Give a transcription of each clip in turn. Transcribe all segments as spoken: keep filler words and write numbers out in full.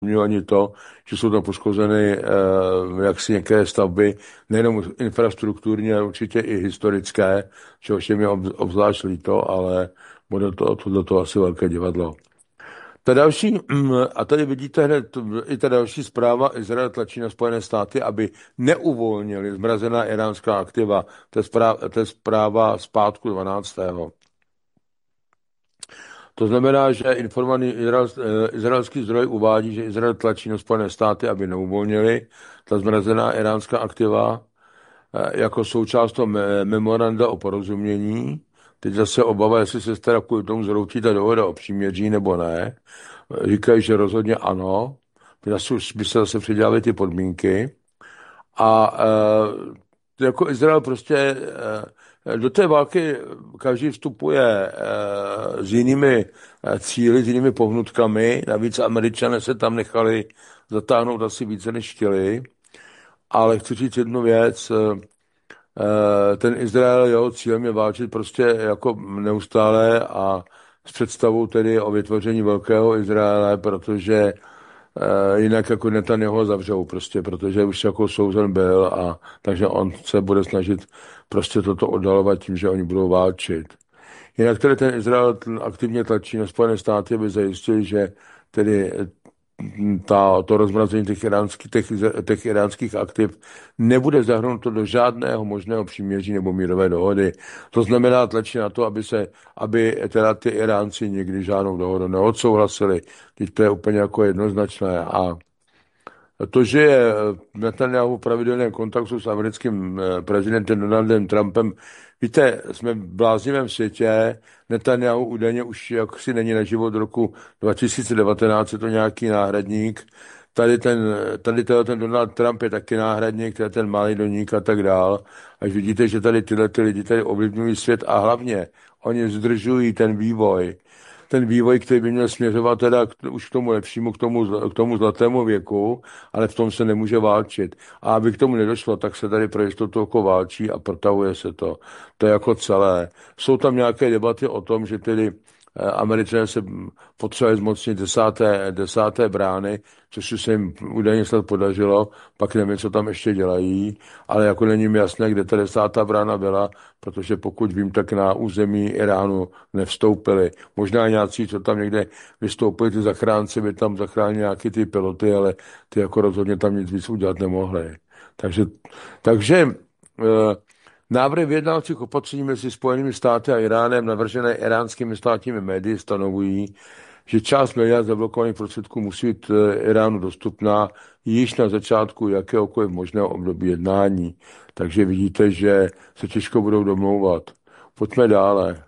ani to, že jsou tam poškozeny eh, jaksi některé stavby, nejenom infrastrukturní, ale určitě i historické, čehož je mi obzvlášť líto, ale bude to, to, to asi velké divadlo. Ta další, a tady vidíte hned i ta další zpráva, Izrael tlačí na Spojené státy, aby neuvolnili zmrazená iránská aktiva. To je zpráva, to je zpráva z pátku dvanáctého To znamená, že informovaný izrael, izraelský zdroj uvádí, že Izrael tlačí na Spojené státy, aby neuvolnili ta zmrazená iránská aktiva jako součást toho memoranda o porozumění. Teď zase obava, jestli se teda kvůli tomu zhroutí ta dohoda o příměří nebo ne. Říkají, že rozhodně ano. By se zase předělaly ty podmínky. A e, jako Izrael prostě e, do té války každý vstupuje e, s jinými cíli, s jinými pohnutkami. Navíc Američané se tam nechali zatáhnout asi více než chtěli. Ale chci říct jednu věc. Ten Izrael, jeho cílem je válčit prostě jako neustále a s představou tedy o vytvoření velkého Izraele, protože jinak jako Netanjahu zavřou prostě, protože už jako souzen byl a takže on se bude snažit prostě toto oddalovat tím, že oni budou válčit. Jinak tedy ten Izrael aktivně tlačí na Spojené státy, aby zajistili, že tedy ta, to rozmrazení těch iránských, těch, těch iránských aktiv nebude zahrnuto do žádného možného příměří nebo mírové dohody. To znamená tlačí na to, aby se, aby teda ty Iránci nikdy žádnou dohodu neodsouhlasili. Teď to je úplně jako jednoznačné. A to, že je Netanjahu v pravidelném kontaktu s americkým prezidentem Donaldem Trumpem, víte, jsme v bláznivém světě, Netanjahu údajně už jaksi není na život roku dva tisíce devatenáct, je to nějaký náhradník. Tady ten, tady ten Donald Trump je taky náhradník, tady ten malý doník a tak dál. Až vidíte, že tady tyhle ty lidi tady ovlivňují svět a hlavně oni zdržují ten vývoj. Ten vývoj, který by měl směřovat teda k, už k tomu lepšímu, k tomu, k tomu zlatému věku, ale v tom se nemůže válčit. A aby k tomu nedošlo, tak se tady pro jistotu jako válčí a protahuje se to. To je jako celé. Jsou tam nějaké debaty o tom, že tedy Američané se potřebovali zmocnit desáté, desáté brány, což se jim údajně snad podařilo, pak nevím, co tam ještě dělají, ale jako není mi jasné, kde ta desátá brána byla, protože pokud vím, tak na území Iránu nevstoupili. Možná nějací, co tam někde vystoupili, ty zachránci by tam zachránili nějaký ty piloty, ale ty jako rozhodně tam nic víc udělat nemohli. Takže, takže uh, návrhy vyjednávacích opatření mezi Spojenými státy a Iránem navržené iránskými státními médii stanovují, že část miliard zablokovaných prostředků musí být Iránu dostupná již na začátku jakéhokoliv možného období jednání. Takže vidíte, že se těžko budou domlouvat. Pojďme dále.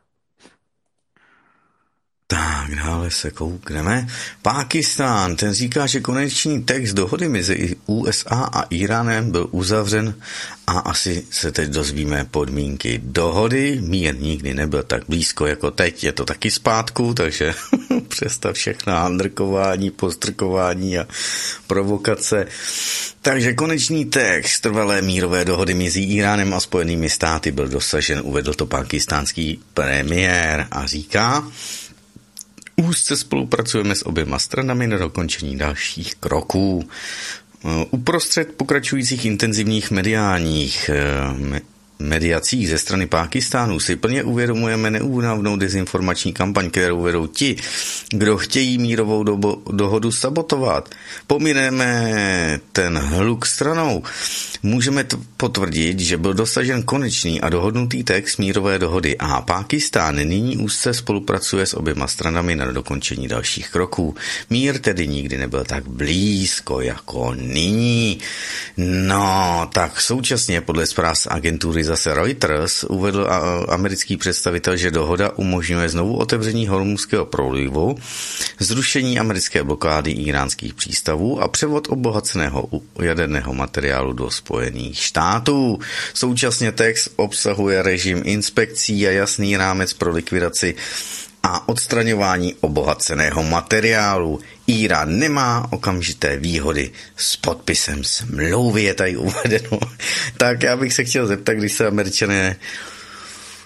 Tak, dále se koukneme. Pákistán, ten říká, že konečný text dohody mezi U S A a Iránem byl uzavřen a asi se teď dozvíme podmínky dohody. Mír nikdy nebyl tak blízko jako teď, je to taky zpátku, takže přestav všechna handrkování, postrkování a provokace. Takže konečný text trvalé mírové dohody mezi Iránem a Spojenými státy byl dosažen, uvedl to pákistánský premiér a říká: úzce spolupracujeme s oběma stranami na dokončení dalších kroků. Uprostřed pokračujících intenzivních mediálních mediacích ze strany Pákistánu si plně uvědomujeme neúnavnou dezinformační kampaň, kterou vedou ti, kdo chtějí mírovou dobo, dohodu sabotovat. Pomineme ten hluk stranou. Můžeme t- potvrdit, že byl dosažen konečný a dohodnutý text mírové dohody a Pákistán nyní úzce spolupracuje s oběma stranami na dokončení dalších kroků. Mír tedy nikdy nebyl tak blízko jako nyní. No, tak současně podle zpráv z agentury zase Reuters uvedl americký představitel, že dohoda umožňuje znovu otevření Hormuzského průlivu, zrušení americké blokády iránských přístavů a převod obohaceného jaderného materiálu do Spojených států. Současně text obsahuje režim inspekcí a jasný rámec pro likvidaci a odstraňování obohaceného materiálu. Irán nemá okamžité výhody s podpisem smlouvy, je tady uvedeno. Tak já bych se chtěl zeptat, když se Američané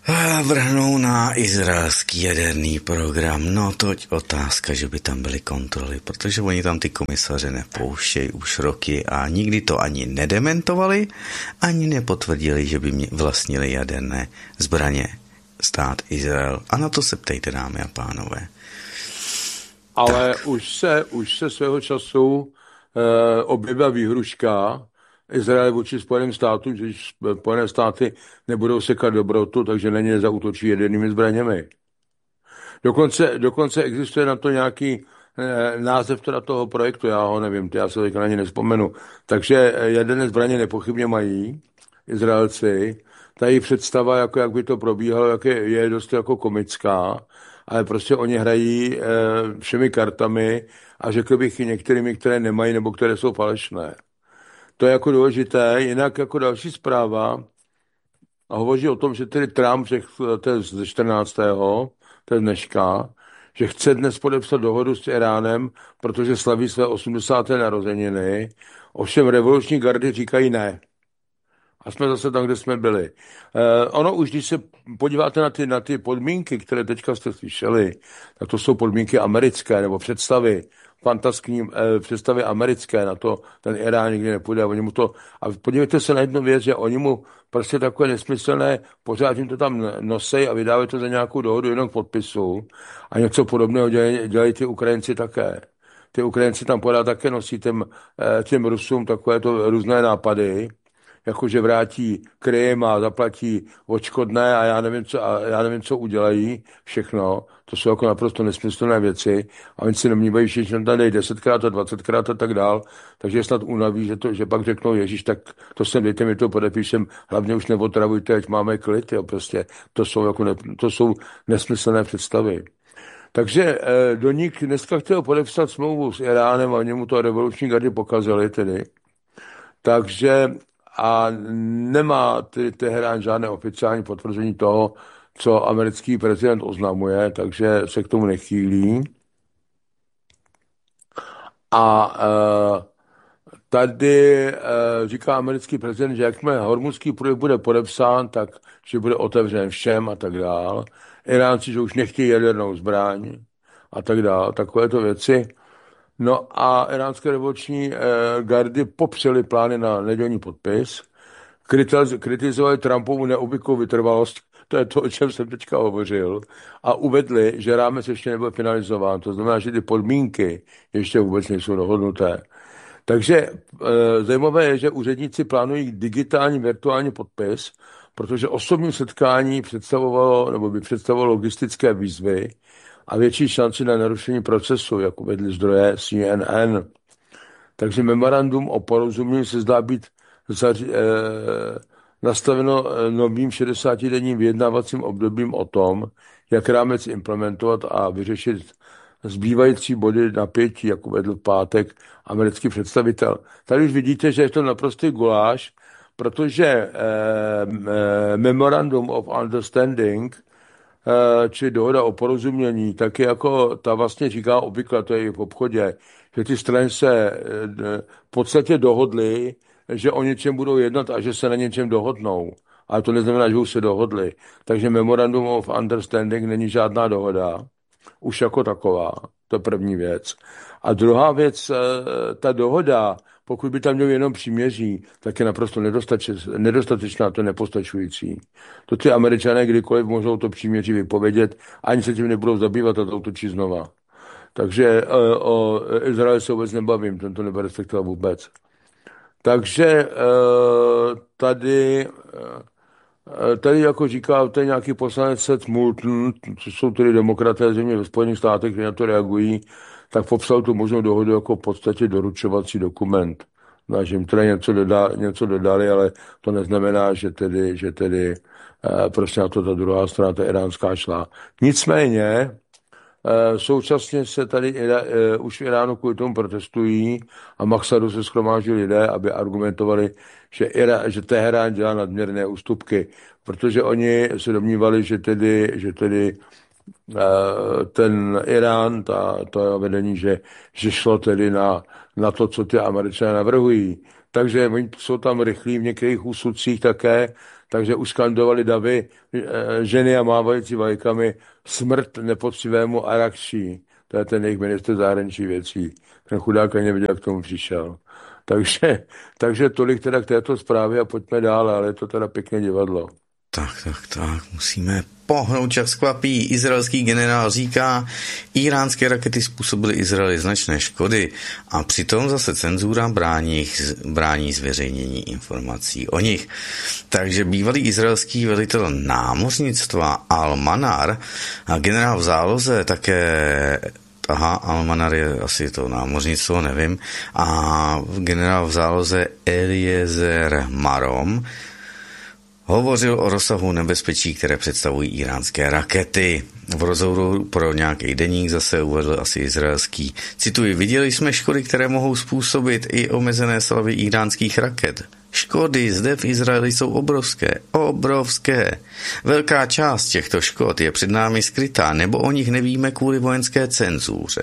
vrhnou na izraelský jaderný program. No toť otázka, že by tam byly kontroly, protože oni tam ty komisaře nepouštějí už roky a nikdy to ani nedementovali, ani nepotvrdili, že by vlastnili jaderné zbraně stát Izrael. A na to se ptejte, dámy a pánové. Ale už se, už se svého času e, objevila výhruška Izrael vůči Spojeným státům, že Spojené státy nebudou sekat dobrotu, takže na ně zaútočí jednými zbraněmi. Dokonce, dokonce existuje na to nějaký e, název teda toho projektu, já ho nevím, já se na ně nespomenu. Takže jaderné zbraně nepochybně mají Izraelci. Ta jejich představa, jako jak by to probíhalo, jak je, je dost jako komická, ale prostě oni hrají e, všemi kartami a řekl bych i některými, které nemají nebo které jsou falešné. To je jako důležité. Jinak jako další zpráva a hovoří o tom, že tedy Trump řekl, to je ze čtrnáctého to je dneška, že chce dnes podepsat dohodu s Iránem, protože slaví své osmdesáté narozeniny. Ovšem revoluční gardy říkají ne. A jsme zase tam, kde jsme byli. Eh, ono už, když se podíváte na ty, na ty podmínky, které teďka jste slyšeli, tak to jsou podmínky americké, nebo představy, fantaskní eh, představy americké, na to ten Irán nikdy nepůjde. Oni mu to, a podívejte se na jednu věc, že oni mu prostě takové nesmyslné, pořád jim to tam nosej a vydávají to za nějakou dohodu jenom k podpisu. A něco podobného dělají, dělají ty Ukrajinci také. Ty Ukrajinci tam pořád také nosí těm, eh, těm Rusům takovéto různé nápady, jakože vrátí Krym a zaplatí odškodné a já nevím, co, a já nevím, co udělají všechno. To jsou jako naprosto nesmyslné věci a oni si domnívají, že tam dají desetkrát a dvacetkrát a tak dál, takže snad unaví, že, to, že pak řeknou, Ježíš, tak to sem dejte mi to podepíšem, hlavně už neotravujte, ať máme klid, jo, prostě. To jsou, jako ne, to jsou nesmyslné představy. Takže eh, do nich dneska chtěl podepsat smlouvu s Iránem a němu to revoluční gardy pokazili tedy. Takže a nemá tedy Teherán žádné oficiální potvrzení toho, co americký prezident oznamuje, takže se k tomu nechýlí. A e, tady e, říká americký prezident, že jakmile Hormuzský průliv bude podepsán, tak že bude otevřen všem a tak dál. Iránci, že už nechtějí jadernou zbraň a tak dál, takovéto věci. No a iránské revoluční eh, gardy popřely plány na nedělní podpis, kritizovali Trumpovu neobvyklou vytrvalost, to je to, o čem jsem teďka hovořil, a uvedli, že rámec ještě nebyl finalizován, to znamená, že ty podmínky ještě vůbec nejsou dohodnuté. Takže eh, zajímavé je, že úředníci plánují digitální virtuální podpis, protože osobní setkání představovalo, nebo by představovalo logistické výzvy, a větší šanci na narušení procesu, jako vedli zdroje C N N. Takže memorandum o porozumění se zdá být zaři- eh, nastaveno novým šedesátidenním vyjednávacím obdobím o tom, jak rámec implementovat a vyřešit zbývající body napětí, jako vedl v pátek americký představitel. Tady už vidíte, že je to naprostý guláš, protože eh, eh, Memorandum of Understanding, či dohoda o porozumění, tak je jako ta vlastně říká obvykle, to je i v obchodě, že ty strany se v podstatě dohodly, že o něčem budou jednat a že se na něčem dohodnou. Ale to neznamená, že už se dohodli. Takže Memorandum of Understanding není žádná dohoda. Už jako taková. To je první věc. A druhá věc, ta dohoda, pokud by tam měl jenom příměří, tak je naprosto nedostatečná, to nepostačující. To ty Američané kdykoliv můžou to příměří vypovědět, ani se tím nebudou zabývat a to útočí znova. Takže o Izraeli se vůbec nebavím, ten to nebude respektovat vůbec. Takže tady, tady jako říká, to je nějaký poslanec Seth Moulton, co jsou tedy demokraté země ve Spojených státech, kteří na to reagují, tak popsal tu možnou dohodu jako v podstatě doručovací dokument. No, že jim teda něco, doda, něco dodali, ale to neznamená, že tedy, že tedy eh, prostě na to ta druhá strana, ta iránská, šla. Nicméně eh, současně se tady eh, už v Iránu kvůli tomu protestují a Maksadu se shromáždí lidé, aby argumentovali, že, Irá, že Teherán dělá nadměrné ústupky, protože oni se domnívali, že tedy, že tedy ten Irán, ta, to vedení, že, že šlo tedy na, na to, co ty Američané navrhují. Takže oni jsou tam rychlí v některých úsudcích také, takže uskandovali davy ženy a mávající vlajkami smrt nepoctivému Arakší. To je ten jejich ministr zahraničí věcí. Ten chudák ani nevěděl, jak k tomu přišel. Takže, takže tolik teda k této zprávě a pojďme dál, ale je to teda pěkné divadlo. Tak, tak, tak, musíme pohnout, čas kvapí. Izraelský generál říká, iránské rakety způsobily Izraeli značné škody a přitom zase cenzura brání, brání zveřejnění informací o nich. Takže bývalý izraelský velitel námořnictva Al-Manar a generál v záloze také Aha, Al-Manar je asi to námořnictvo, nevím. A generál v záloze Eliezer Marom hovořil o rozsahu nebezpečí, které představují iránské rakety. V rozhovoru pro nějaký deník zase uvedl asi izraelský. Cituji, viděli jsme škody, které mohou způsobit i omezené slavy iránských raket. Škody zde v Izraeli jsou obrovské, obrovské. Velká část těchto škod je před námi skrytá, nebo o nich nevíme kvůli vojenské cenzuře.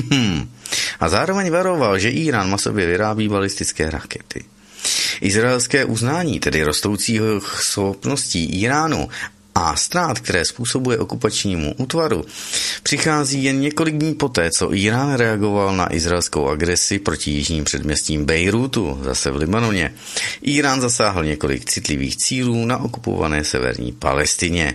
A zároveň varoval, že Irán masově vyrábí balistické rakety. Izraelské uznání, tedy rostoucích schopností Iránu a ztrát, které způsobuje okupačnímu útvaru, přichází jen několik dní poté, co Irán reagoval na izraelskou agresi proti jižním předměstím Bejrútu, zase v Libanoně. Irán zasáhl několik citlivých cílů na okupované severní Palestině.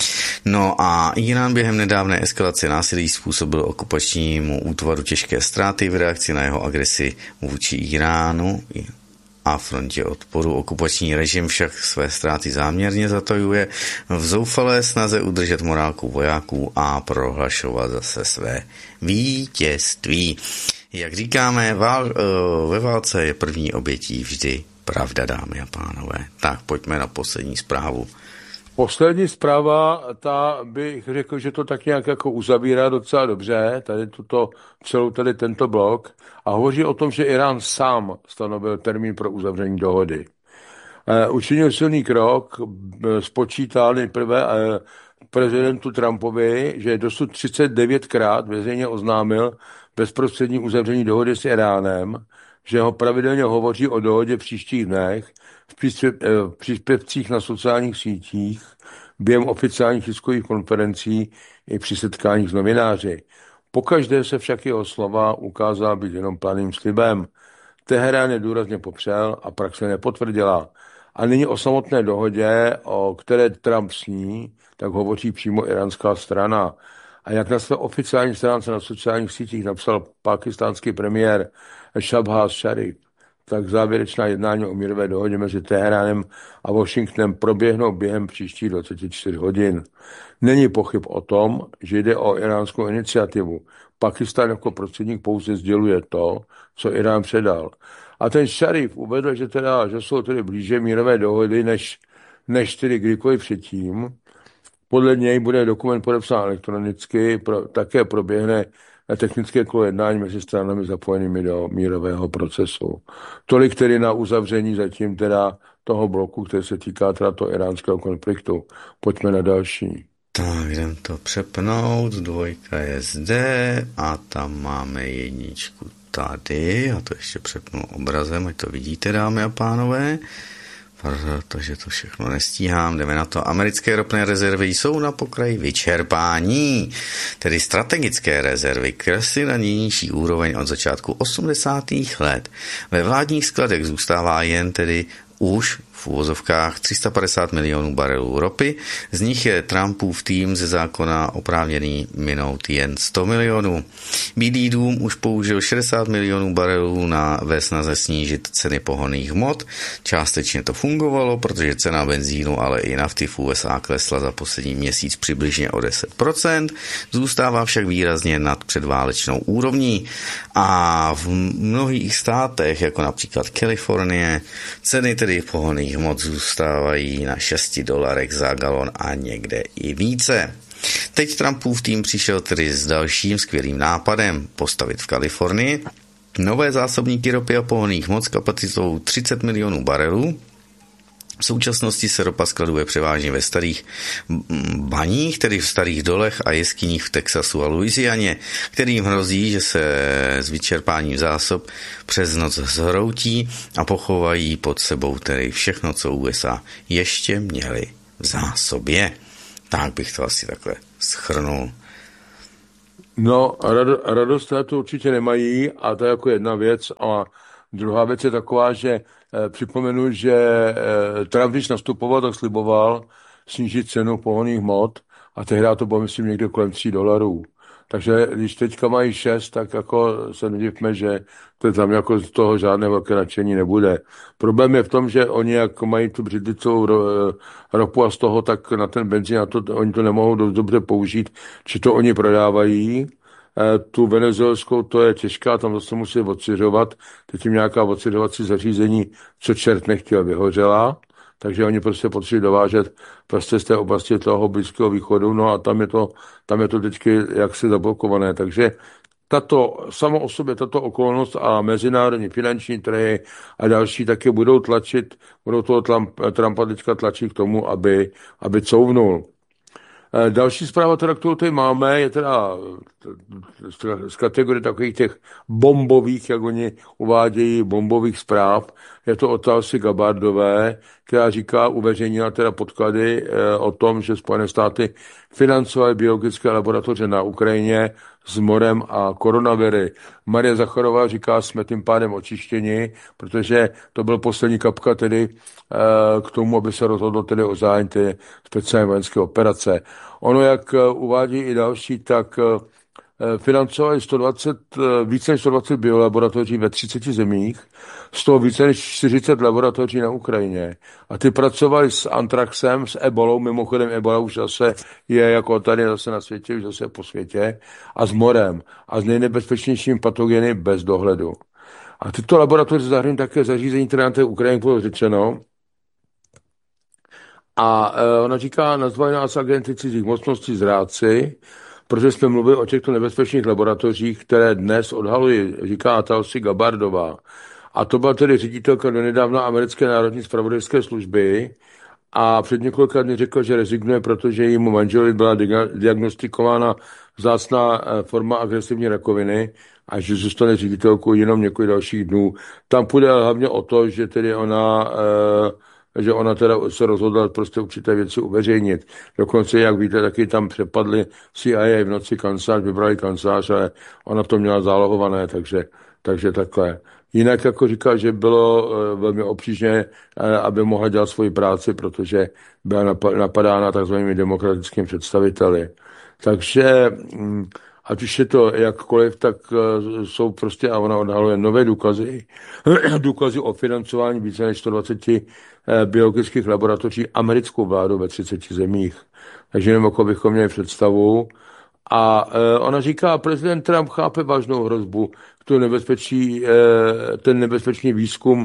No a Irán během nedávné eskalace násilí způsobil okupačnímu útvaru těžké ztráty v reakci na jeho agresi vůči Iránu a frontě odporu. Okupační režim však své ztráty záměrně zatajuje v zoufalé snaze udržet morálku vojáků a prohlašovat zase své vítězství. Jak říkáme, vál, ve válce je první obětí vždy pravda, dámy a pánové. Tak pojďme na poslední zprávu. Poslední zpráva, ta bych řekl, že to tak nějak jako uzavírá docela dobře, tady tuto, celou tady tento blok, a hovoří o tom, že Irán sám stanovil termín pro uzavření dohody. E, učinil silný krok, spočítal nejprve e, prezidentu Trumpovi, že dosud třicet devět krát veřejně oznámil bezprostřední uzavření dohody s Iránem, že ho pravidelně hovoří o dohodě v příštích dnech, v příspěvcích na sociálních sítích, během oficiálních tiskových konferencí i při setkáních s novináři. Pokaždé se však jeho slova ukázala být jenom planým slibem. Teherán je důrazně popřel a praxe nepotvrdila. A nyní o samotné dohodě, o které Trump sní, tak hovoří přímo iránská strana. A jak na své oficiální stránce na sociálních sítích napsal pákistánský premiér Shahbaz Sharif, tak závěrečná jednání o mírové dohodě mezi Teheránem a Washingtonem proběhnou během příštích dvacet čtyři hodin. Není pochyb o tom, že jde o iránskou iniciativu. Pakistán jako prostředník pouze sděluje to, co Irán předal. A ten Sharif uvedl, že, teda, že jsou tedy blíže mírové dohody, než, než tedy kdykoliv předtím. Podle něj bude dokument podepsán elektronicky, pro, také proběhne na technické kolo jednání mezi stranami zapojenými do mírového procesu. Tolik tedy na uzavření zatím teda toho bloku, který se týká teda toho iránského konfliktu. Pojďme na další. Tak, jdem to přepnout, dvojka je zde a tam máme jedničku tady a to ještě přepnu obrazem, ať to vidíte, dámy a pánové. Protože to všechno nestíhám, jdeme na to. Americké ropné rezervy jsou na pokraji vyčerpání, tedy strategické rezervy klesly na nejnižší úroveň od začátku osmdesátých let. Ve vládních skladech zůstává jen tedy už v uvozovkách tři sta padesát milionů barelů ropy, z nich je Trumpův tým ze zákona oprávněný minout jen sto milionů. Bílý dům už použil šedesát milionů barelů na ve snaze snížit ceny pohonných hmot. Částečně to fungovalo, protože cena benzínu, ale i nafty v U S A klesla za poslední měsíc přibližně o deset procent, zůstává však výrazně nad předválečnou úrovní a v mnohých státech, jako například Kalifornie, ceny tedy pohonných hmot zůstávají na šesti dolarech za galon a někde i více. Teď Trumpův tým přišel tedy s dalším skvělým nápadem postavit v Kalifornii nové zásobníky ropy a pohonných hmot s kapacitou třicet milionů barelů V současnosti se ropa skladuje převážně ve starých baních, tedy v starých dolech a jeskyních v Texasu a Louisianě, kterým hrozí, že se s vyčerpáním zásob přes noc zhroutí a pochovají pod sebou tedy všechno, co U S A ještě měli v zásobě. Tak bych to asi takhle shrnul. No, radost to určitě nemají a to je jako jedna věc. A druhá věc je taková, že eh, připomenu, že eh, Trump, když nastupoval, tak sliboval snížit cenu pohonných hmot a tehdy to bylo, myslím, někde kolem tří dolarů. Takže když teďka mají šest, tak jako se nedivme, že to tam jako z toho žádné velké nadšení nebude. Problém je v tom, že oni jak mají tu břidlicovou ropu a z toho tak na ten benzín, a to, oni to nemohou dost dobře použít, či to oni prodávají. Tu venezuelskou, to je těžká, tam zase musí odciřovat, teď jim nějaká odciřovací zařízení, co čert nechtěl, vyhořela, takže oni prostě potřebují dovážet prostě z té oblasti toho Blízkého východu, no a tam je to, tam je to vždycky jaksi zablokované, takže tato, samo o sobě tato okolnost a mezinárodní finanční trhy a další taky budou tlačit, budou toho Trumpa teďka tlačit k tomu, aby, aby couvnul. Další zpráva, teda, kterou tady máme, je teda z kategorie takových těch bombových, jak oni uvádějí, bombových zpráv. Je to od Tulsi Gabbardové, která říká, uveřejnila teda podklady o tom, že Spojené státy financovaly biologické laboratoře na Ukrajině s morem a koronaviry. Marie Zacharová říká, jsme tím pádem očištěni, protože to byl poslední kapka tedy k tomu, aby se rozhodlo tedy o zájem té speciální vojenské operace. Ono, jak uvádí i další, tak financovali sto dvacet, více než sto dvacet biolaboratoří ve třiceti zemích, z toho více než čtyřicet laboratoří na Ukrajině. A ty pracovali s antraxem, s ebolou, mimochodem ebola už zase je jako tady zase na světě, už zase po světě, a s morem a s nejnebezpečnějšími patogeny bez dohledu. A tyto laboratoře zahrnují také zařízení, které na té Ukrajině bylo řečeno. A ona říká, nazvali nás agenty cizích mocností zrádci, protože jsme mluvili o těchto nebezpečných laboratořích, které dnes odhalují, říká Tulsi Gabbardová. A to byla tedy ředitelka donedávna americké národní zpravodajské služby a před několika dny řekla, že rezignuje, protože jejímu manželovi byla diagnostikována vzácná forma agresivní rakoviny a že zůstane ředitelkou jenom několik dalších dnů. Tam půjde hlavně o to, že tedy ona... že ona teda se rozhodla prostě určité věci uveřejnit. Dokonce, jak víte, taky tam přepadli C I A v noci kancelář, vybrali kancelář, ale ona to měla zálohované, takže, takže takhle. Jinak jako říká, že bylo velmi obtížné, aby mohla dělat svoji práci, protože byla napadána takzvanými demokratickými představiteli. Takže ať už je to jakkoliv, tak jsou prostě, a ona odhaluje nové důkazy, důkazy o financování více než sto dvacet biologických laboratoří americkou vládou ve třiceti zemích. Takže nevím, jako bychom měli představu. A ona říká, prezident Trump chápe vážnou hrozbu, tu nebezpečí, ten nebezpečný výzkum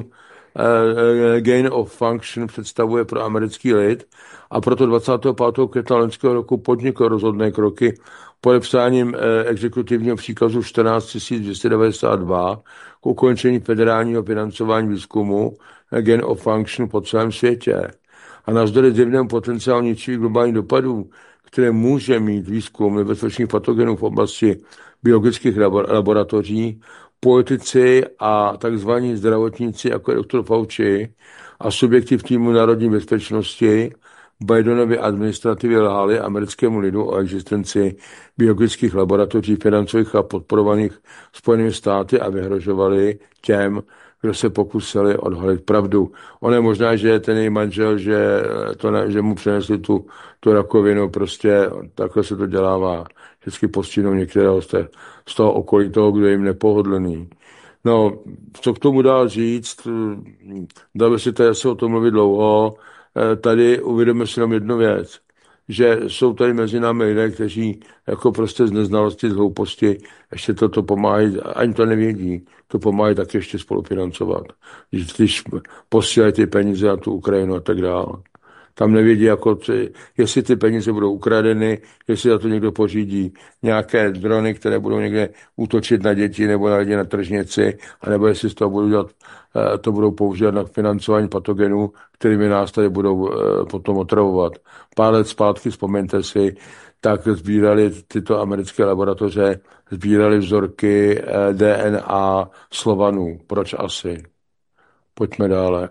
gain of function představuje pro americký lid a proto dvacátého pátého května loňského roku podnikl rozhodné kroky podepsáním exekutivního příkazu čtrnáct tisíc dvě stě devadesát dva k ukončení federálního financování výzkumu gain of function po celém světě. A navzdory zjevnému potenciálu ničivých globálních dopadů, které může mít výzkum nebezpečných patogenů v oblasti biologických laboratoří, politici a takzvaní zdravotníci, jako je doktor Fauci a subjekty v týmu národní bezpečnosti Bidenovy administrativě lhali americkému lidu o existenci biologických laboratoří financovaných a podporovaných Spojenými státy a vyhrožovali těm, kdo se pokusili odhalit pravdu. On je možná, že ten její manžel, že, to ne, že mu přinesli tu, tu rakovinu, prostě takhle se to dělává. Vždycky postihnou některého z, té, z toho okolí toho, kdo je jim nepohodlný. No, co k tomu dál říct, dá by si tady asi o tom mluvit dlouho. Tady uvědomíme si jenom jednu věc, že jsou tady mezi námi lidé, kteří jako prostě z neznalosti, z hlouposti ještě toto pomáhají, ani to nevědí, to pomáhají tak ještě spolufinancovat, když, když posílají ty peníze na tu Ukrajinu a tak dále. Tam nevědí, jako, jestli ty peníze budou ukradeny, jestli za to někdo pořídí nějaké drony, které budou někde útočit na děti nebo na lidi na tržnici, anebo jestli z toho budou, dělat, to budou používat na financování patogenů, kterými nás tady budou potom otravovat. Pár let zpátky, vzpomeňte si, tak sbírali tyto americké laboratoře, sbírali vzorky D N A Slovanů. Proč asi? Pojďme dále.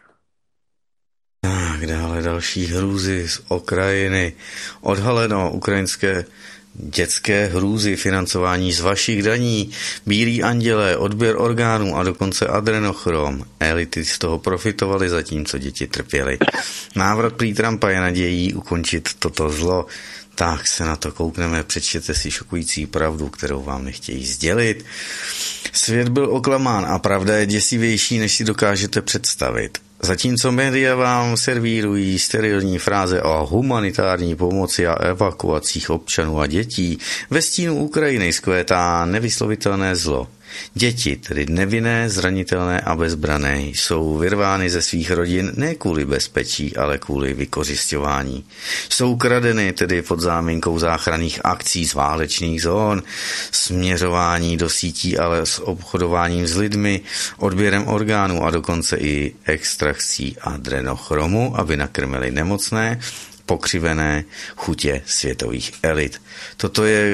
Tak, dále další hrůzy z Ukrajiny. Odhaleno ukrajinské dětské hrůzy, financování z vašich daní, bílí anděle, odběr orgánů a dokonce adrenochrom. Elity z toho profitovaly, zatímco děti trpěly. Návrat prý Trumpa je nadějí ukončit toto zlo. Tak se na to koukneme, přečtěte si šokující pravdu, kterou vám nechtějí sdělit. Svět byl oklamán a pravda je děsivější, než si dokážete představit. Zatímco média vám servírují sterilní fráze o humanitární pomoci a evakuacích občanů a dětí, ve stínu Ukrajiny zkvétá nevyslovitelné zlo. Děti, tedy nevinné, zranitelné a bezbrané, jsou vyrvány ze svých rodin ne kvůli bezpečí, ale kvůli vykořisťování. Jsou kradeny tedy pod záminkou záchranných akcí z válečných zón, směřování do sítí, ale s obchodováním s lidmi, odběrem orgánů a dokonce i extrakcí adrenochromu, aby nakrmili nemocné, pokřivené chutě světových elit. Toto je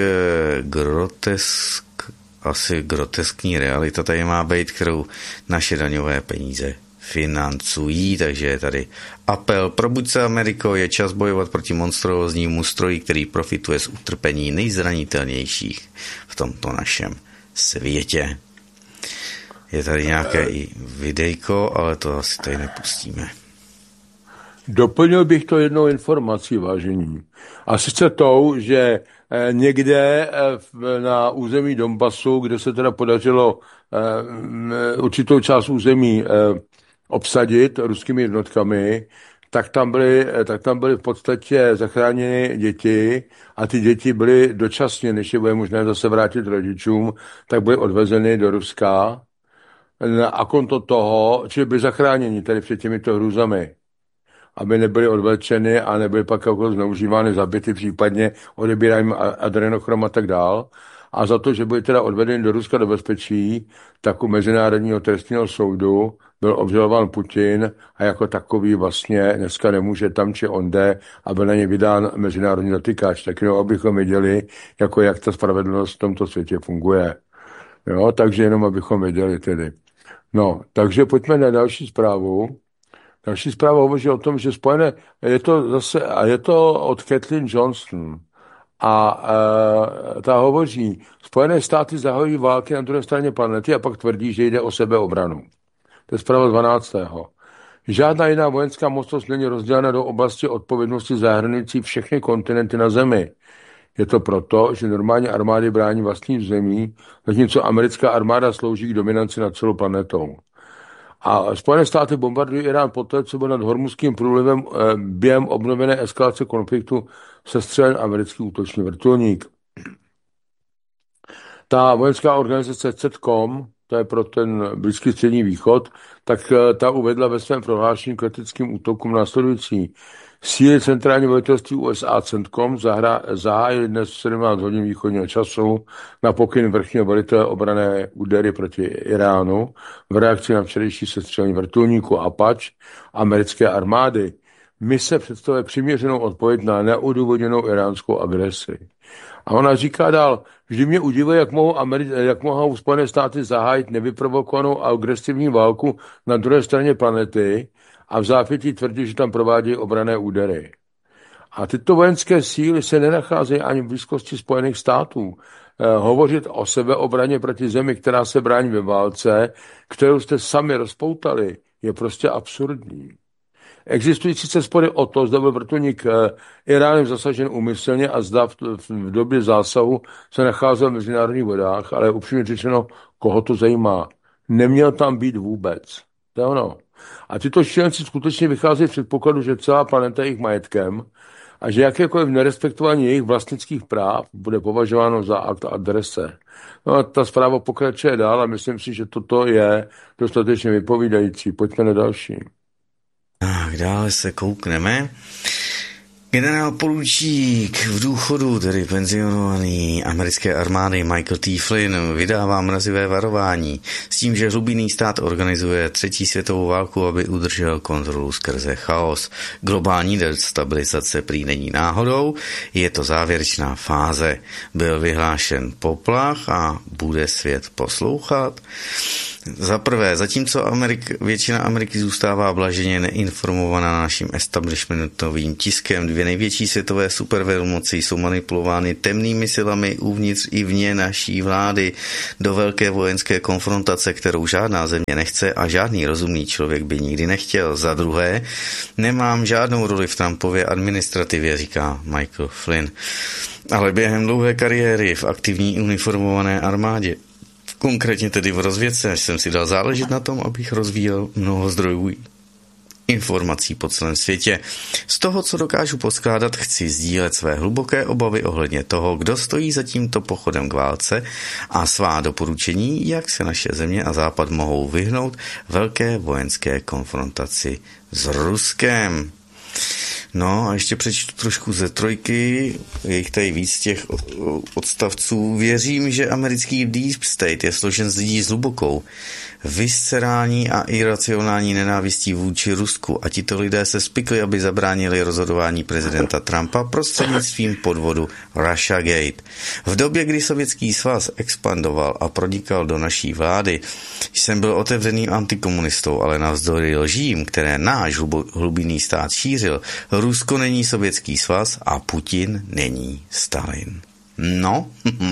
grotesk asi groteskní realita tady má být, kterou naše daňové peníze financují, takže je tady apel. Probuď se, Ameriko, je čas bojovat proti monstróznímu stroji, který profituje z utrpení nejzranitelnějších v tomto našem světě. Je tady nějaké i videjko, ale to asi tady nepustíme. Doplnil bych to jednou informací, vážení. A sice tou, že někde na území Donbasu, kde se teda podařilo určitou část území obsadit ruskými jednotkami, tak tam byly, tak tam byly v podstatě zachráněny děti a ty děti byly dočasně, než je bude možné zase vrátit rodičům, tak byly odvezeny do Ruska a konto toho, čili byly zachráněni tady před těmito hrůzami, aby nebyly odvlečeny a nebyly pak jako zneužívány, zabity, případně odebírány adrenochrom a tak dál. A za to, že byly teda odvedeny do Ruska do bezpečí, tak u Mezinárodního trestního soudu byl obžalován Putin a jako takový vlastně dneska nemůže tam či onde a byl na ně vydán mezinárodní zatykač. Tak jenom abychom viděli, jako jak ta spravedlnost v tomto světě funguje. Jo, takže jenom abychom věděli tedy. No, takže pojďme na další zprávu. Další zpráva hovoří o tom, že spojené, je to zase, a je to od Kathleen Johnston, a e, ta hovoří, Spojené státy zahajují války na druhé straně planety a pak tvrdí, že jde o sebeobranu. To je zpráva dvanáctého Žádná jiná vojenská mocnost není rozdělena do oblasti odpovědnosti zahrnující všechny kontinenty na Zemi. Je to proto, že normální armády brání vlastní zemí, zatímco americká armáda slouží k dominanci nad celou planetou. A Spojené státy bombardují Irán poté, co byl nad Hormuzským průlivem během obnovené eskalace konfliktu sestřelen americký útočný vrtulník. Ta vojenská organizace CENTCOM, to je pro ten Blízký střední východ, tak ta uvedla ve svém prohlášení k leteckým útokům následující. Síly centrální velitelství U S A CENTCOM zahájily dnes v sedmnáct hodin východního času na pokyn vrchního velitele obrané údery proti Iránu v reakci na včerejší sestřelení vrtulníku Apache americké armády. Mise představuje přiměřenou odpověď na neodůvodněnou iránskou agresi. A ona říká dál, vždy mě udivuje, jak mohou, Ameri- jak mohou Spojené státy zahájit nevyprovokovanou agresivní válku na druhé straně planety a v zápětí tvrdí, že tam provádějí obranné údery. A tyto vojenské síly se nenacházejí ani v blízkosti Spojených států. Eh, hovořit o sebeobraně proti zemi, která se brání ve válce, kterou jste sami rozpoutali, je prostě absurdní. Existují sice spory o to, zda byl vrtulník Iránem zasažen úmyslně a zda v, v době zásahu se nacházel v mezinárodních vodách, ale upřímně řečeno, koho to zajímá. Neměl tam být vůbec. To je ono. A tyto šílenci skutečně vycházejí z předpokladu, že celá planeta je jejich majetkem a že jakékoliv nerespektování jejich vlastnických práv bude považováno za akt adrese. No a ta zpráva pokračuje dál a myslím si, že toto je dostatečně vypovídající. Pojďme na další. Tak dále se koukneme. Generál poručík v důchodu, tedy penzionovaný americké armády Michael T. Flynn, vydává mrazivé varování s tím, že hlubinný stát organizuje třetí světovou válku, aby udržel kontrolu skrze chaos. Globální destabilizace prý není náhodou, je to závěrečná fáze. Byl vyhlášen poplach a bude svět poslouchat. Za prvé, zatímco Amerik, většina Ameriky zůstává blaženě neinformovaná naším establishmentovým tiskem, dvě největší světové supervelmoci jsou manipulovány temnými silami uvnitř i vně naší vlády do velké vojenské konfrontace, kterou žádná země nechce a žádný rozumný člověk by nikdy nechtěl. Za druhé, nemám žádnou roli v Trumpově administrativě, říká Michael Flynn, ale během dlouhé kariéry v aktivní uniformované armádě, konkrétně tedy v rozvědce, jsem si dal záležet na tom, abych rozvíjel mnoho zdrojů informací po celém světě. Z toho, co dokážu poskládat, chci sdílet své hluboké obavy ohledně toho, kdo stojí za tímto pochodem k válce a svá doporučení, jak se naše země a Západ mohou vyhnout velké vojenské konfrontaci s Ruskem. No a ještě přečtu trošku ze trojky, je jich tady víc těch odstavců. Věřím, že americký Deep State je složen z lidí s hlubokou, viscerální a iracionální nenávistí vůči Rusku a tito lidé se spikli, aby zabránili rozhodování prezidenta Trumpa prostřednictvím podvodu Russiagate. V době, kdy Sovětský svaz expandoval a prodíkal do naší vlády, jsem byl otevřeným antikomunistou, ale navzdory lžím, které náš hlubinný stát šířil, Rusko není Sovětský svaz a Putin není Stalin. No,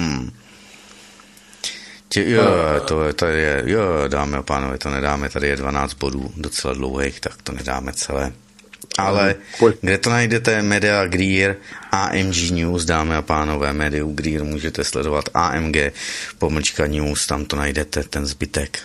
Tě, jo, to je, tady je, jo, dámy a pánové, to nedáme, tady je dvanáct bodů, docela dlouhých, tak to nedáme celé. Ale kde to najdete? Media Greer, A M G News, dámy a pánové, Mediu Greer, můžete sledovat A M G, pomlčka News, tam to najdete, ten zbytek.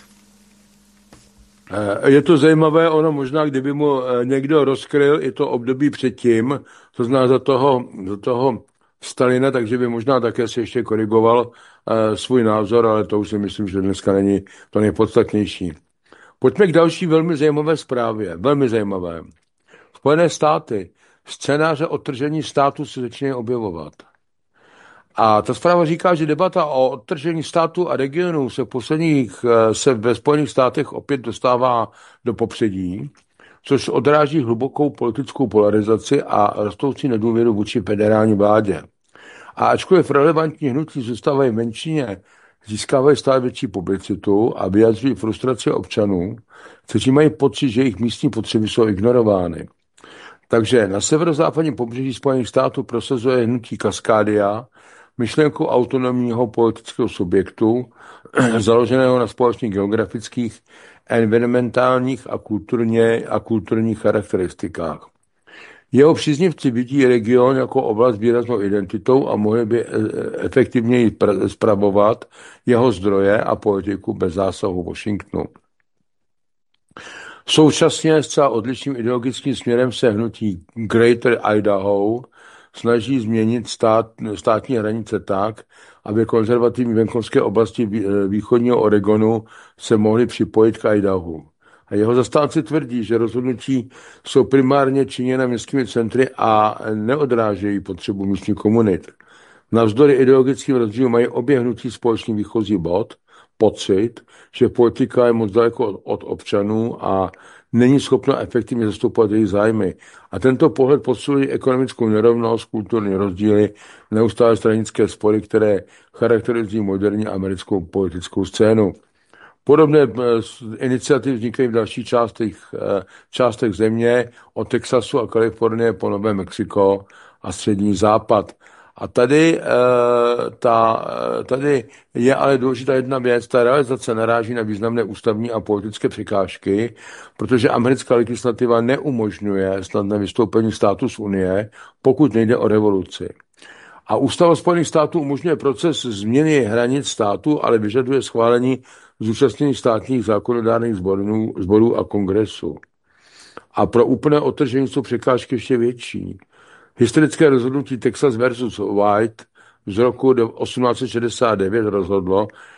Je to zajímavé, ono možná, kdyby mu někdo rozkryl i to období předtím, to zná za toho, za toho Stalina, takže by možná také se ještě korigoval uh, svůj názor, ale to už si myslím, že dneska není to nejpodstatnější. Pojďme k další velmi zajímavé zprávě. Velmi zajímavé. Spojené státy. Scénáře odtržení státu se začínají objevovat. A ta zpráva říká, že debata o odtržení státu a regionů se v posledních se ve Spojených státech opět dostává do popředí, což odráží hlubokou politickou polarizaci a rostoucí nedůvěru vůči federální vládě. A ačkoliv relevantní hnutí zůstávají v menšině, získávají stále větší publicitu a vyjadřují frustraci občanů, kteří mají pocit, že jejich místní potřeby jsou ignorovány. Takže na severozápadním pobřeží Spojených států prosazuje hnutí Cascadia myšlenku autonomního politického subjektu, založeného na společných geografických, environmentálních a, kulturně, a kulturních charakteristikách. Jeho příznivci vidí region jako oblast s výraznou identitou a mohli by efektivněji spravovat jeho zdroje a politiku bez zásahu Washingtonu. Současně zcela odlišným ideologickým směrem se hnutí Greater Idaho snaží změnit stát, státní hranice tak, aby konzervativní venkovské oblasti východního Oregonu se mohly připojit k Idahu. A jeho zastánci tvrdí, že rozhodnutí jsou primárně činěna městskými centry a neodrážejí potřebu místních komunit. Navzdory ideologickým rozdílům mají obě hnutí společný výchozí bod, pocit, že politika je moc daleko od, od občanů a není schopna efektivně zastupovat jejich zájmy. A tento pohled posiluje ekonomickou nerovnost, kulturní rozdíly, neustále stranické spory, které charakterizují moderní americkou politickou scénu. Podobné iniciativy vznikají v dalších částech, částech země, od Texasu a Kalifornie po Nové Mexiko a střední západ. A tady, ta, tady je ale důležitá jedna věc, ta realizace naráží na významné ústavní a politické překážky, protože americká legislativa neumožňuje snadné vystoupení státu z Unie, pokud nejde o revoluci. A Ústava Spojených států umožňuje proces změny hranic státu, ale vyžaduje schválení zúčastnění státních zákonodárných sborů, sborů a kongresu. A pro úplné odtržení jsou překážky ještě větší. Historické rozhodnutí Texas versus White z roku osmnáct set šedesát devět rozhodlo,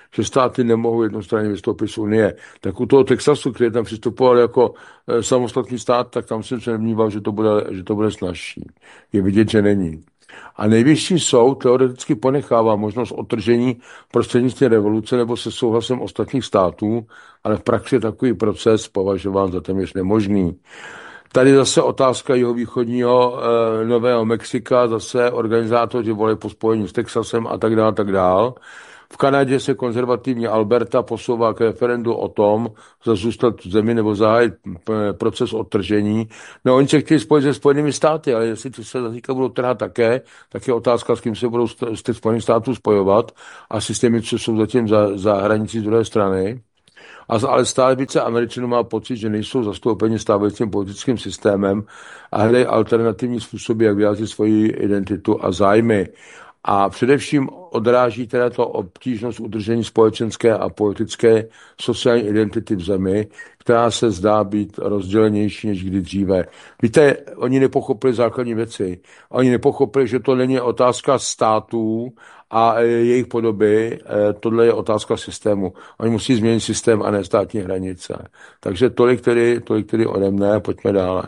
že státy nemohou jednostranně vystoupit z Unie. Tak u toho Texasu, který tam přistupoval jako samostatný stát, tak tam jsem se nemníval, že to bude, že to bude snazší. Je vidět, že není. A nejvyšší soud teoreticky ponechává možnost odtržení prostřednictvím revoluce nebo se souhlasem ostatních států, ale v praxi je takový proces považován za téměř nemožný. Tady zase otázka jihovýchodního e, Nového Mexika, zase organizátoři volí po spojení s Texasem a tak dále, tak dále. V Kanadě se konzervativní Alberta posouvá k referendu o tom, zda zůstat v zemi nebo zahájit proces odtržení. No, oni se chtějí spojit se Spojenými státy, ale jestli to se zatím budou trhat také, tak je otázka, s kým se budou z těch Spojených států spojovat a systémy, co jsou zatím za, za hranicí z druhé strany. Ale stále více Američanů má pocit, že nejsou zastoupeni stávajícím politickým systémem a hledají alternativní způsoby, jak vyjádřit svoji identitu a zájmy. A především odráží teda to obtížnost udržení společenské a politické sociální identity v zemi, která se zdá být rozdělenější než kdy dříve. Víte, oni nepochopili základní věci. Oni nepochopili, že to není otázka států a jejich podoby, tohle je otázka systému. Oni musí změnit systém a ne státní hranice. Takže tolik tedy, tolik tedy ode mne, pojďme dále.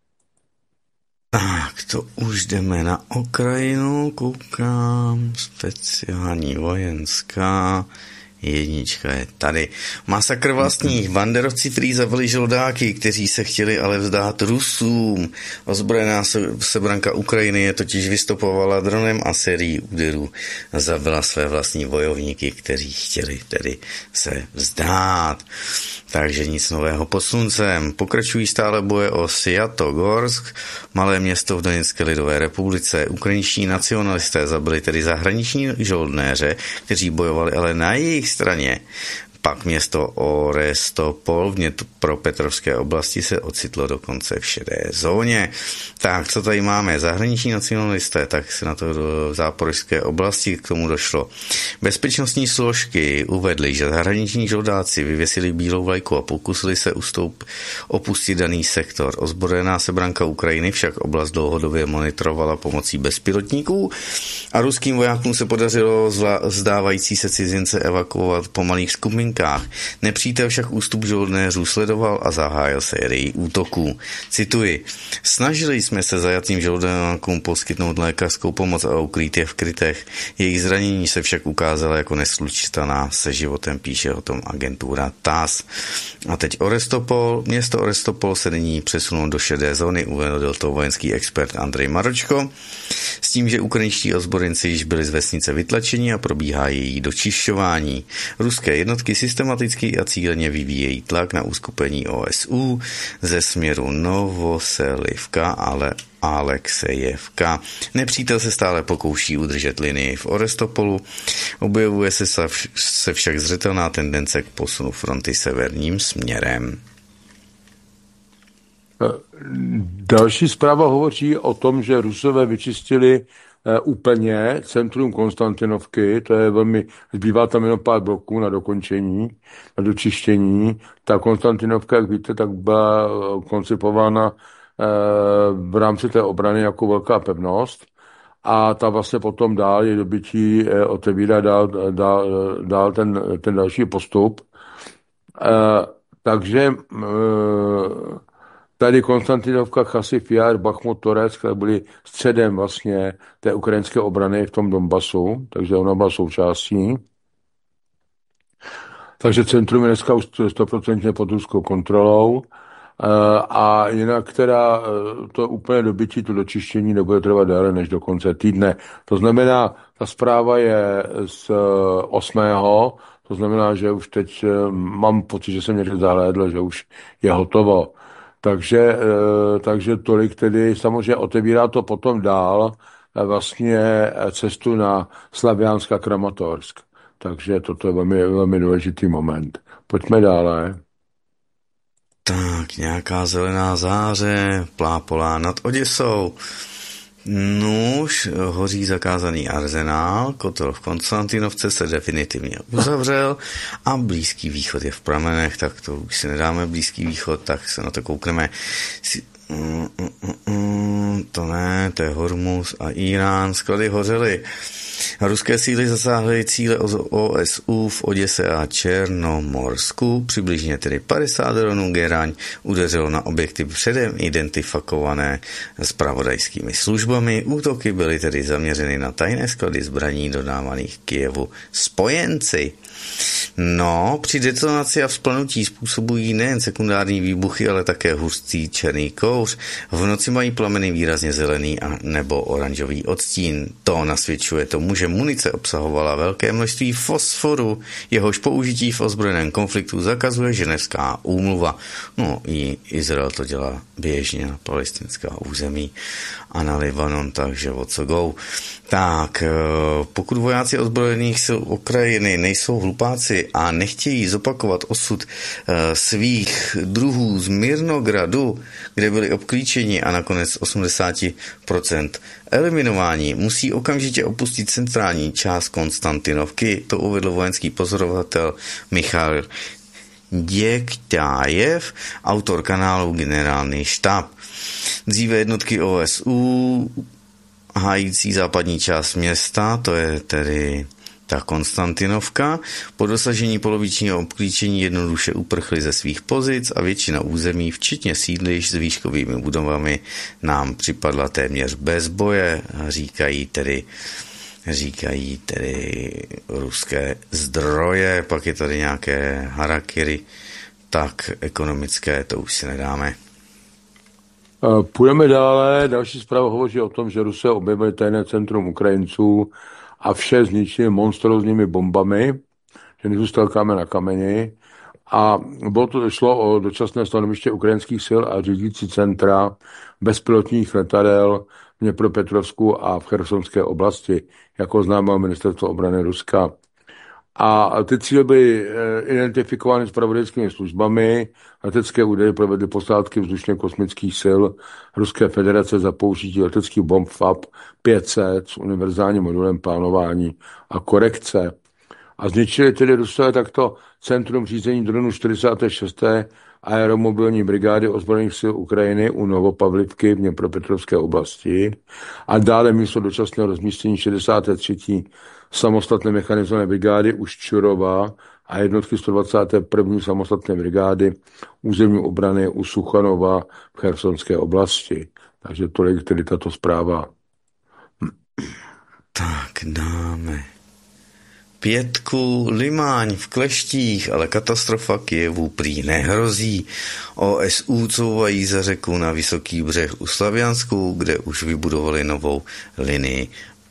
Tak, to už jdeme na Ukrajinu, koukám, speciální vojenská, jednička je tady. Masakr vlastních, banderovci prý zabili žoldáky, kteří se chtěli ale vzdát Rusům. Ozbrojená sebranka Ukrajiny je totiž vystopovala dronem a sérií úderů zabila své vlastní bojovníky, kteří chtěli tedy se vzdát. Takže nic nového pod sluncem. Pokračují stále boje o Sviatogorsk, malé město v Doněcké lidové republice. Ukrajinští nacionalisté zabili tedy zahraniční žoldnéře, kteří bojovali ale na jejich straně. Pak město Orestopol v Dněpropetrovské oblasti se ocitlo dokonce v šedé zóně. Tak, co tady máme? Zahraniční nacionalisté, tak se na to v záporožské oblasti k tomu došlo. Bezpečnostní složky uvedly, že zahraniční žoldáci vyvěsili bílou vlajku a pokusili se ustoup opustit daný sektor. Ozbrojená sebranka Ukrajiny však oblast dlouhodobě monitorovala pomocí bezpilotníků a ruským vojákům se podařilo vzdávající se cizince evakuovat po malých skupinkách. Nepřítel však ústup žoldnéřů sledoval a zahájil sérii útoků. Cituji: snažili jsme se zajatým žoldnákům poskytnout lékařskou pomoc a ukrýt je v krytech. Jejich zranění se však ukázala jako neslučitelná se životem, píše o tom agentura T A S. A teď Orestopol. Město Orestopol se nyní přesunulo do šedé zóny, uvedl to vojenský expert Andrej Maročko, s tím, že ukrajinští ozbrojenci již byli z vesnice vytlačeni a probíhá její dočišťování. Ruské jednotky systematicky a cíleně vyvíjejí tlak na uskupení O S U ze směru Novoselivka, ale Alexejevka. Nepřítel se stále pokouší udržet linii v Orestopolu. Objevuje se, se však zřetelná tendence k posunu fronty severním směrem. Další zpráva hovoří o tom, že Rusové vyčistili úplně centrum Konstantinovky, to je velmi, zbývá tam jenom pár bloků na dokončení, na dočištění. Ta Konstantinovka, jak víte, tak byla koncipována v rámci té obrany jako velká pevnost a ta vlastně potom dál je dobytí, otevírá dál, dál, dál ten, ten další postup. Takže tady Konstantinovka, Chasiv Jar, Bachmut, Toreck, které byly středem vlastně té ukrajinské obrany v tom Donbasu, takže ona byla součástí. Takže centrum je dneska už sto procent pod ruskou kontrolou a jinak teda to úplně dobytí, to dočištění nebude trvat déle než do konce týdne. To znamená, ta zpráva je z osmého To znamená, že už teď mám pocit, že jsem někde zahlédl, že už je hotovo. Takže, takže tolik tedy, samozřejmě otevírá to potom dál vlastně cestu na Slaviansk a Kramatorsk. Takže toto je velmi, velmi důležitý moment. Pojďme dále. Tak, nějaká zelená záře, plápolá nad Oděsou. Nuž, hoří zakázaný arzenál, kotel v Konstantinovce se definitivně uzavřel a Blízký východ je v pramenech, tak to už si nedáme Blízký východ, tak se na to koukneme. Mm, mm, mm, mm, to ne, to je Hormuz a Irán. Sklady hořely. Ruské síly zasáhly cíle O S U v Oděse a Černomorsku. Přibližně tedy padesát dronů Geraň udeřilo na objekty předem identifikované zpravodajskými službami. Útoky byly tedy zaměřeny na tajné sklady zbraní dodávaných Kyjevu spojenci. No, při detonaci a vzplanutí způsobují nejen sekundární výbuchy, ale také hustý černý kouř. V noci mají plameny výrazně zelený a nebo oranžový odstín. To nasvědčuje tomu, že munice obsahovala velké množství fosforu, jehož použití v ozbrojeném konfliktu zakazuje ženevská úmluva. No, i Izrael to dělá běžně na palestinská území a na Libanon, takže o co go. Tak, pokud vojáci ozbrojených sil Ukrajiny nejsou hlupáci a nechtějí zopakovat osud svých druhů z Mirnogradu, kde byli obklíčeni a nakonec osmdesát procent eliminování, musí okamžitě opustit centrální část Konstantinovky, to uvedl vojenský pozorovatel Michal Děkťájev, autor kanálu Generální štáb. Dříve jednotky O S U hájící západní část města, to je tedy ta Konstantinovka, po dosažení polovičního obklíčení jednoduše uprchly ze svých pozic a většina území, včetně sídlišť s výškovými budovami, nám připadla téměř bez boje, říkají tedy, říkají tedy ruské zdroje. Pak je tady nějaké harakiri, tak ekonomické, to už si nedáme. Půjdeme dále. Další zpráva hovoří o tom, že Rusové objevili tajné centrum Ukrajinců a vše zničili monstrózními bombami, že nezůstal kámen na kameni. A bylo to šlo o dočasné stanoviště ukrajinských sil a řídící centra bezpilotních letadel v Dněpropetrovsku a v Chersonské oblasti, jako oznámilo ministerstvo obrany Ruska. A ty cíle byly identifikovány zpravodajskými službami. Letecké údaje provedly posádky vzdušně kosmických sil Ruské federace za použití leteckých bomb F A P pět set s univerzálním modulem plánování a korekce. A zničili tedy Rusové takto centrum řízení dronů čtyřicáté šesté aeromobilní brigády ozbrojených sil Ukrajiny u Novopavlivky v Dněpropetrovské oblasti a dále místo dočasného rozmístění šedesáté třetí samostatné mechanizované brigády u Ščurova a jednotky sto dvacáté první samostatné brigády územní obrany u Suchanova v Chersonské oblasti. Takže tolik tedy tato zpráva. Tak dáme pětku. Limáň v kleštích, ale katastrofa Kyjevu prý nehrozí. O S U couvají za řeku na Vysoký břeh u Slaviansku, kde už vybudovali novou linii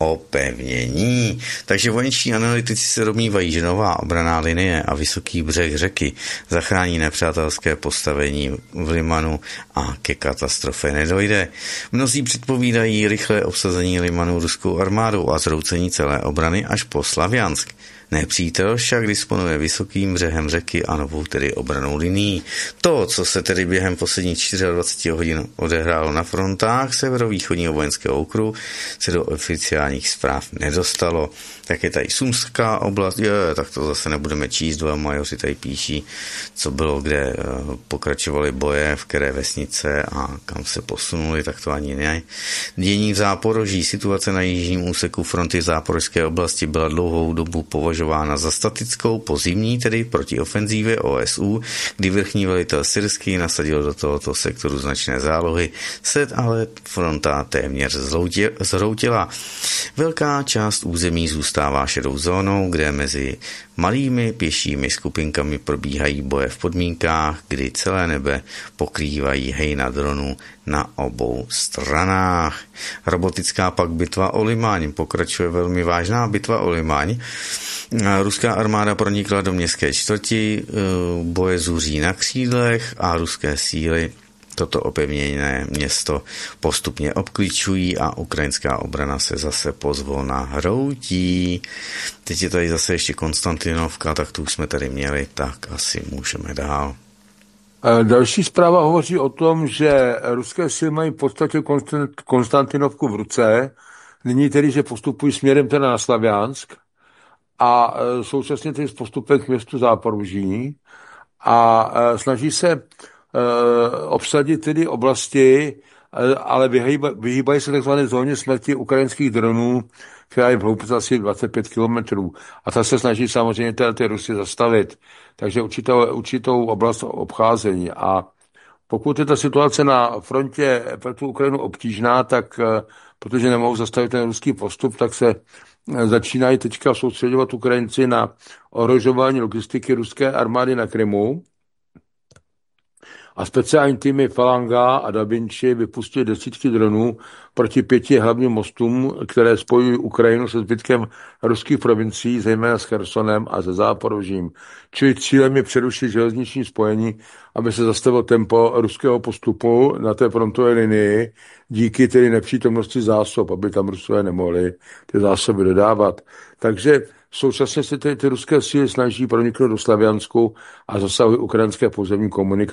opevnění. Takže vojenští analytici se domnívají, že nová obranná linie a Vysoký břeh řeky zachrání nepřátelské postavení v Limanu a ke katastrofě nedojde. Mnozí předpovídají rychlé obsazení Limanu ruskou armádou a zroucení celé obrany až po Slaviansk. Nepřítel však disponuje vysokým břehem řeky a novou tedy obranou linií. To, co se tedy během posledních dvaceti čtyř hodin odehrálo na frontách severovýchodního vojenského okruhu, se do oficiálních zpráv nedostalo. Tak je tady Sumská oblast, je, tak to zase nebudeme číst, dva majoři tady píší, co bylo, kde pokračovaly boje, v které vesnice a kam se posunuli, tak to ani ne. Dění v Záporoží, situace na jižním úseku fronty Záporožské oblasti byla dlouhou dobu považována za statickou po zimní, tedy proti ofenzívě O S U, kdy vrchní velitel syrský nasadil do tohoto sektoru značné zálohy, se ale fronta téměř zhroutila. Velká část území zůstává šedou zónou, kde mezi malými pěšími skupinkami probíhají boje v podmínkách, kdy celé nebe pokrývají hejna dronů na obou stranách. Robotická pak bitva o Limáň. Pokračuje velmi vážná bitva o Limáň. Ruská armáda pronikla do městské čtvrti, boje zuří na křídlech a ruské síly toto opevněné město postupně obklíčují a ukrajinská obrana se zase pozvolna hroutí. Teď je tady zase ještě Konstantinovka, tak tu už jsme tady měli, tak asi můžeme dál. Další zpráva hovoří o tom, že ruské síly mají v podstatě Konstantinovku v ruce, nyní tedy, že postupují směrem teda na Slaviansk a současně tedy s postupem k městu Záporoží a snaží se obsadit tedy oblasti, ale vyhýbají, vyhýbají se takzvané zóně smrti ukrajinských dronů, která je v hloubce asi dvacet pět kilometrů. A ta se snaží samozřejmě ty, ty Rusy zastavit. Takže určitou, určitou oblast obcházení. A pokud je ta situace na frontě pro tu Ukrajinu obtížná, tak protože nemohou zastavit ten ruský postup, tak se začínají teďka soustředovat Ukrajinci na ohrožování logistiky ruské armády na Krymu. A speciální týmy Falanga a Da Vinci vypustili desítky dronů proti pěti hlavním mostům, které spojují Ukrajinu se zbytkem ruských provincií, zejména s Chersonem a se Záporožím. Čili cílem je přerušit železniční spojení, aby se zastavilo tempo ruského postupu na té frontové linii, díky tedy nepřítomnosti zásob, aby tam Rusové nemohli ty zásoby dodávat. Takže současně se ty, ty ruské síly snaží proniknout do Slaviansku a zasahují ukrajinské pozemní komunikace.